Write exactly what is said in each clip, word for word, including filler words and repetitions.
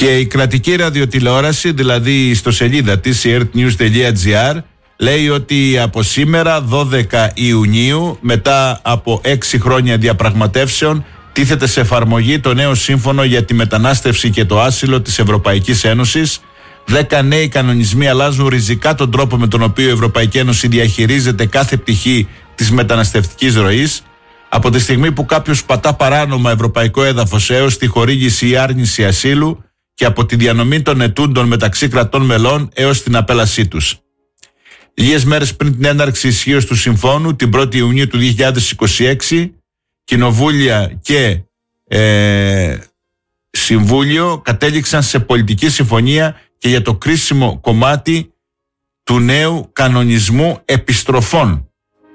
Και η κρατική ραδιοτηλεόραση, δηλαδή η ιστοσελίδα της η earthnews.gr, λέει ότι από σήμερα δώδεκα Ιουνίου, μετά από έξι χρόνια διαπραγματεύσεων, τίθεται σε εφαρμογή το νέο σύμφωνο για τη μετανάστευση και το άσυλο της Ευρωπαϊκής Ένωσης. Δέκα νέοι κανονισμοί αλλάζουν ριζικά τον τρόπο με τον οποίο η Ευρωπαϊκή Ένωση διαχειρίζεται κάθε πτυχή της μεταναστευτικής ροής. Από τη στιγμή που κάποιος πατά παράνομα ευρωπαϊκό έδαφος έως τη χορήγηση ή άρνηση ασύλου, και από τη διανομή των ετούντων μεταξύ κρατών μελών έως την απέλασή τους. Λίγες μέρες πριν την έναρξη ισχύως του συμφώνου, την πρώτη Ιουνίου του δύο χιλιάδες είκοσι έξι, κοινοβούλια και ε, συμβούλιο κατέληξαν σε πολιτική συμφωνία και για το κρίσιμο κομμάτι του νέου κανονισμού επιστροφών.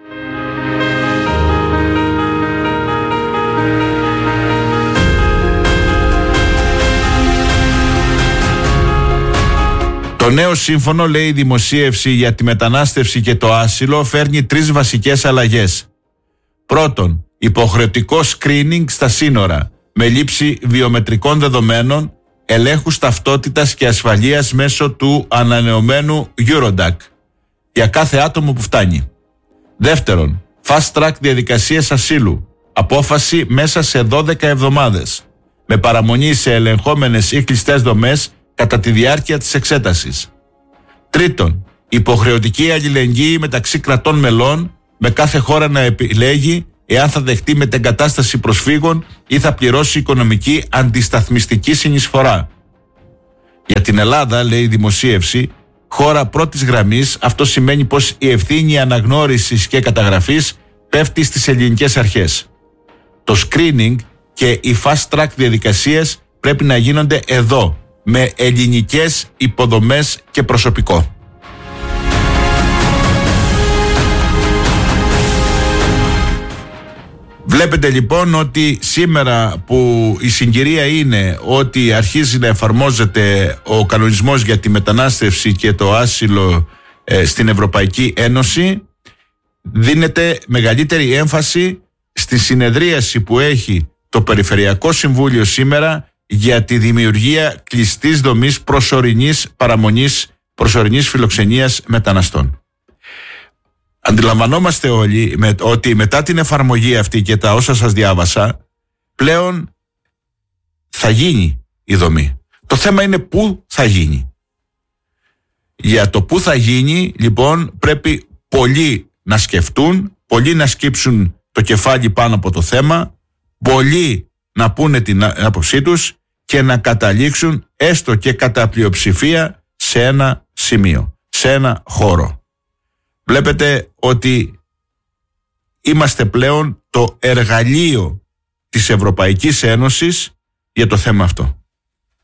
Το νέο σύμφωνο, λέει η δημοσίευση για τη μετανάστευση και το άσυλο, φέρνει τρεις βασικές αλλαγές. Πρώτον, υποχρεωτικό screening στα σύνορα με λήψη βιομετρικών δεδομένων, ελέγχους ταυτότητας και ασφαλείας μέσω του ανανεωμένου Eurodac για κάθε άτομο που φτάνει. Δεύτερον, fast track διαδικασίες ασύλου, απόφαση μέσα σε δώδεκα εβδομάδες, με παραμονή σε ελεγχόμενες ή κλειστές δομές κατά τη διάρκεια της εξέτασης. Τρίτον, υποχρεωτική αλληλεγγύη μεταξύ κρατών μελών, με κάθε χώρα να επιλέγει εάν θα δεχτεί μετεγκατάσταση προσφύγων ή θα πληρώσει οικονομική αντισταθμιστική συνεισφορά. Για την Ελλάδα, λέει η δημοσίευση, χώρα πρώτης γραμμής, αυτό σημαίνει πως η ευθύνη αναγνώρισης και καταγραφής πέφτει στις ελληνικές αρχές. Το screening και οι fast track διαδικασίες πρέπει να γίνονται εδώ, με ελληνικές υποδομές και προσωπικό. Βλέπετε λοιπόν ότι σήμερα που η συγκυρία είναι ότι αρχίζει να εφαρμόζεται ο κανονισμός για τη μετανάστευση και το άσυλο ε, στην Ευρωπαϊκή Ένωση, δίνεται μεγαλύτερη έμφαση στη συνεδρίαση που έχει το Περιφερειακό Συμβούλιο σήμερα για τη δημιουργία κλειστής δομής προσωρινής παραμονής, προσωρινής φιλοξενίας μεταναστών. Αντιλαμβανόμαστε όλοι με, ότι μετά την εφαρμογή αυτή και τα όσα σας διάβασα, πλέον θα γίνει η δομή. Το θέμα είναι πού θα γίνει. Για το πού θα γίνει, λοιπόν, πρέπει πολλοί να σκεφτούν, πολλοί να σκύψουν το κεφάλι πάνω από το θέμα, πολλοί να πούνε την άποψή τους και να καταλήξουν έστω και κατά πλειοψηφία σε ένα σημείο, σε ένα χώρο. Βλέπετε ότι είμαστε πλέον το εργαλείο της Ευρωπαϊκής Ένωσης για το θέμα αυτό.